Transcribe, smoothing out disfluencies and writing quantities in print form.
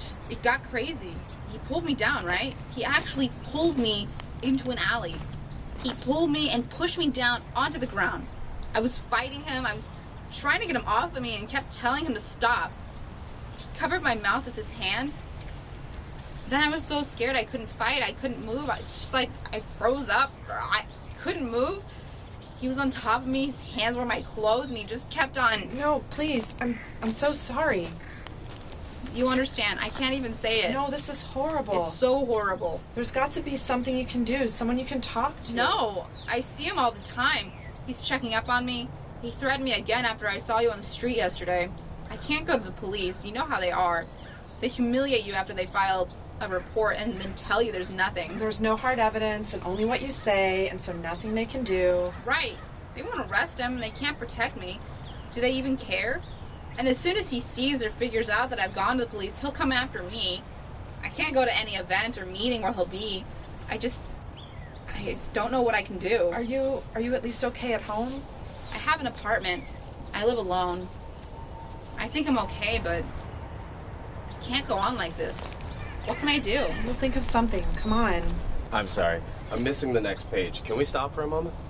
it got crazy. He pulled me down, right? He actually pulled me into an alley. He pulled me and pushed me down onto the ground. I was fighting him. I was trying to get him off of me and kept telling him to stop. He covered my mouth with his hand. Then I was so scared I couldn't fight. I couldn't move. It's just like I froze up. I couldn't move. He was on top of me. His hands were on my clothes, and he just kept on. No, please. I'm so sorry. You understand? I can't even say it. No, this is horrible. It's so horrible. There's got to be something you can do. Someone you can talk to. No, I see him all the time. He's checking up on me. He threatened me again after I saw you on the street yesterday. I can't go to the police. You know how they are. They humiliate you after they file a report and then tell you there's nothing. There's no hard evidence and only what you say, and so nothing they can do. Right. They won't arrest him and they can't protect me. Do they even care? And as soon as he sees or figures out that I've gone to the police, he'll come after me. I can't go to any event or meeting where he'll be. I don't know what I can do. Are you at least okay at home? I have an apartment. I live alone. I think I'm okay, but I can't go on like this. What can I do? We'll think of something. Come on. I'm sorry. I'm missing the next page. Can we stop for a moment?